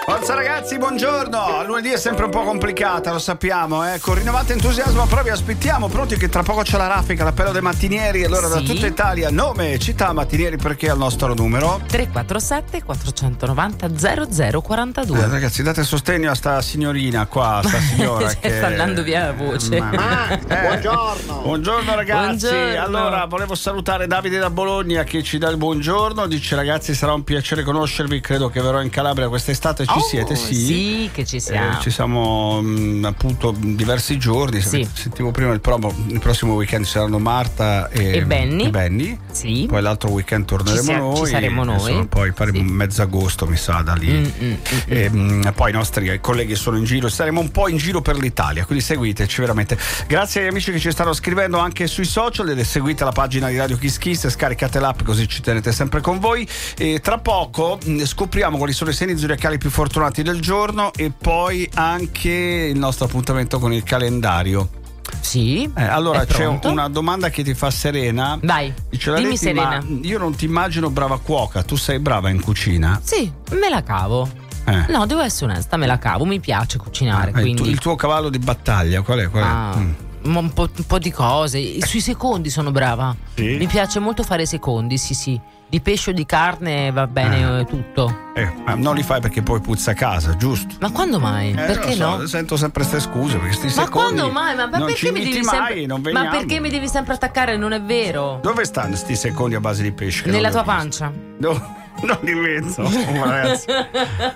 Forza ragazzi, buongiorno. Lunedì è sempre un po' complicata, lo sappiamo, Con rinnovato entusiasmo però vi aspettiamo, pronti che tra poco c'è la raffica, l'appello dei mattinieri. Allora da tutta Italia, nome, città, mattinieri, perché al nostro numero 347 490 0042. Ragazzi, date sostegno a sta signorina qua, sta signora che sta andando via la voce. Buongiorno. Buongiorno ragazzi. Buongiorno. Allora volevo salutare Davide da Bologna che ci dà il buongiorno. Dice: ragazzi, sarà un piacere conoscervi, credo che verrò in Calabria quest'estate. Ci siete? Sì, che ci siamo. Ci siamo appunto diversi giorni. Sì. Sentivo prima il prossimo weekend ci saranno Marta e Benny. Sì. Poi l'altro weekend torneremo noi. Ci saremo noi. Poi faremo mezzo agosto, mi sa, da lì. Poi i nostri colleghi sono in giro, saremo un po' in giro per l'Italia, quindi seguiteci veramente. Grazie agli amici che ci stanno scrivendo anche sui social, ed seguite la pagina di Radio Kiss Kiss, scaricate l'app così ci tenete sempre con voi. E tra poco scopriamo quali sono i segni zodiacali più fortunati del giorno e poi anche il nostro appuntamento con il calendario. Sì. Allora c'è una domanda che ti fa Serena. Dai, dice, dimmi Serena. Ma io non ti immagino brava cuoca, tu sei brava in cucina? Sì, me la cavo. No, devo essere onesta, me la cavo, mi piace cucinare. Quindi il tuo cavallo di battaglia qual è? Un po' di cose. Sui secondi sono brava. Sì? Mi piace molto fare secondi, sì. Di pesce o di carne va bene tutto. Ma non li fai perché poi puzza a casa, giusto? Ma quando mai? Perché no? Sento sempre queste scuse perché sti Ma secondi quando mai? Ma non perché ci mi devi inviti sempre mai, non veniamo. Ma perché mi devi sempre attaccare? Non è vero. Dove stanno sti secondi a base di pesce? Nella tua pancia. No, non li vedo, ragazzi.